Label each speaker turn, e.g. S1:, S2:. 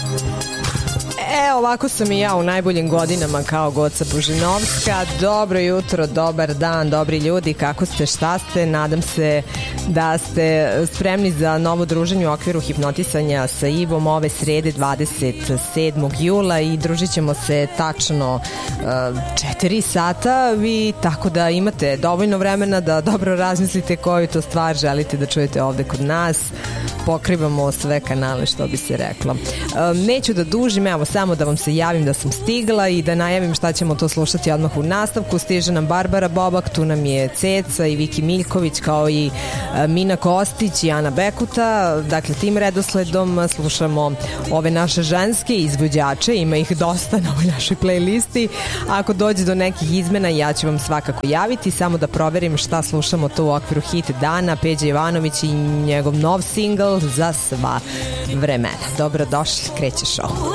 S1: Ovako sam i ja u najboljim godinama kao Goca Božinovska. Dobro jutro, dobar dan, dobri ljudi, kako ste, šta ste? Nadam se da ste spremni za novo druženje u okviru hipnotisanja sa Ivom ove srede 27. jula i družit ćemo se tačno 4 sata. Vi tako da imate dovoljno vremena da dobro razmislite koju to stvar želite da čujete ovde kod nas. Pokrivamo sve kanale, što bi se reklo. Neću da dužim, evo samo da vam se javim da sam stigla i da najavim šta ćemo to slušati odmah u nastavku. Stiže nam Barbara Bobak, tu nam je Ceca i Viki Miljković, kao i Mina Kostić i Ana Bekuta. Dakle, tim redosledom slušamo ove naše ženske izvođače, ima ih dosta na ovoj našoj playlisti. Ako dođe do nekih izmena, ja ću vam svakako javiti, samo da proverim šta slušamo to u okviru hit dana. Peđa Ivanović i njegov nov singl Za sva vremena. Dobrodošli, kreće show.